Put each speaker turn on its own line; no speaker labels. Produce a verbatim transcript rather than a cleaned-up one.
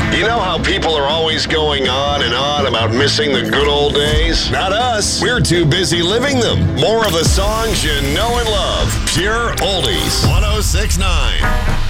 You know how people are always going on and on about missing the good old days? Not us. We're too busy living them. More of the songs you know and love. Pure Oldies. one oh six point nine.